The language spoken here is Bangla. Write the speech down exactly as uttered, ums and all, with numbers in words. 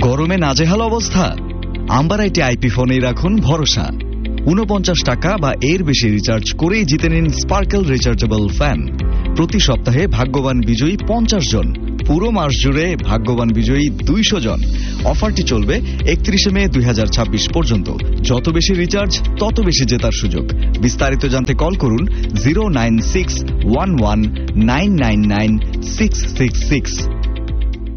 গরমে নাজেহাল অবস্থা? আম্বার আইটি আইপি ফোনেই রাখুন ভরসা। উনপঞ্চাশ টাকা বা এর বেশি রিচার্জ করেই জিতে নিন স্পার্কেল রিচার্জেবল ফ্যান। প্রতি সপ্তাহে ভাগ্যবান বিজয়ী পঞ্চাশ জন, পুরো মাস জুড়ে ভাগ্যবান বিজয়ী দুইশো জন। অফারটি চলবে একত্রিশে মে দুই হাজার ছাব্বিশ পর্যন্ত। যত বেশি রিচার্জ তত বেশি জেতার সুযোগ। বিস্তারিত জানতে কল করুন zero nine six one one nine nine nine six six six.